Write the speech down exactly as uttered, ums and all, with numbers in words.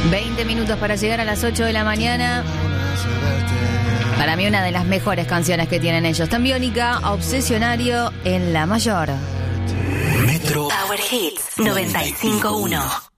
veinte minutos para llegar a las ocho de la mañana. Para mí una de las mejores canciones que tienen ellos. Tan Biónica, Obsesionario en La Mayor. Metro Power Hits noventa y cinco punto uno.